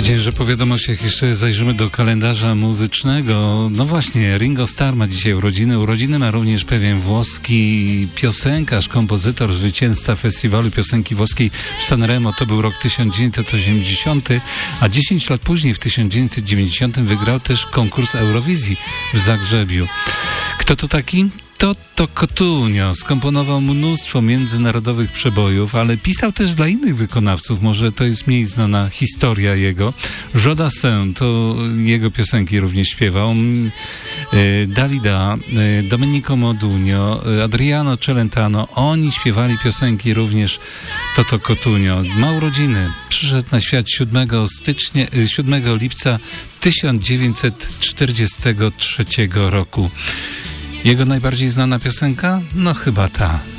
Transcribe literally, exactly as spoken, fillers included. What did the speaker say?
nadzieję, że po wiadomościach jeszcze zajrzymy do kalendarza muzycznego. No właśnie, Ringo Starr ma dzisiaj urodziny. Urodziny ma również pewien włoski piosenkarz, kompozytor, zwycięzca festiwalu piosenki włoskiej w Sanremo. To był rok tysiąc dziewięćset osiemdziesiąty, a dziesięć lat później, w tysiąc dziewięćset dziewięćdziesiątym, wygrał też konkurs Eurowizji w Zagrzebiu. Kto to taki? Toto Cutugno skomponował mnóstwo międzynarodowych przebojów, ale pisał też dla innych wykonawców. Może to jest mniej znana historia jego. Jodassin to jego piosenki również śpiewał. Dalida, Domenico Modugno, Adriano Celentano. Oni śpiewali piosenki również Toto Cutugno. Ma urodziny. Przyszedł na świat siódmego stycznia, siódmego lipca tysiąc dziewięćset czterdziestego trzeciego roku. Jego najbardziej znana piosenka? No chyba ta.